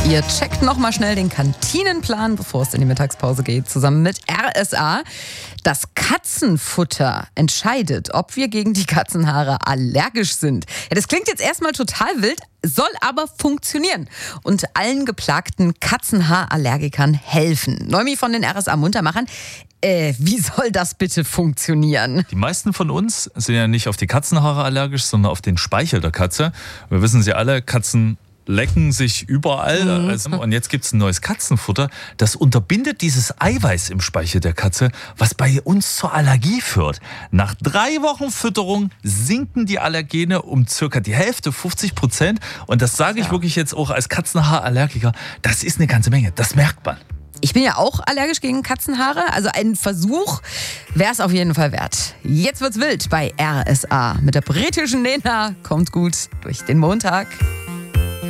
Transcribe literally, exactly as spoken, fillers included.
Ihr checkt nochmal schnell den Kantinenplan, bevor es in die Mittagspause geht, zusammen mit R S A. Das Katzenfutter entscheidet, ob wir gegen die Katzenhaare allergisch sind. Ja, das klingt jetzt erstmal total wild, soll aber funktionieren und allen geplagten Katzenhaarallergikern helfen. Noemi von den R S A-Muntermachern. Äh, wie soll das bitte funktionieren? Die meisten von uns sind ja nicht auf die Katzenhaare allergisch, sondern auf den Speichel der Katze. Wir wissen sie alle, Katzen lecken sich überall. Mhm. Also, und jetzt gibt es ein neues Katzenfutter, das unterbindet dieses Eiweiß im Speichel der Katze, was bei uns zur Allergie führt. Nach drei Wochen Fütterung sinken die Allergene um circa die Hälfte, fünfzig Prozent. Und das sage ich ja. wirklich jetzt auch als Katzenhaarallergiker. Das ist eine ganze Menge, das merkt man. Ich bin ja auch allergisch gegen Katzenhaare, also ein Versuch wäre es auf jeden Fall wert. Jetzt wird's wild bei R S A. Mit der britischen Nena kommt gut durch den Montag.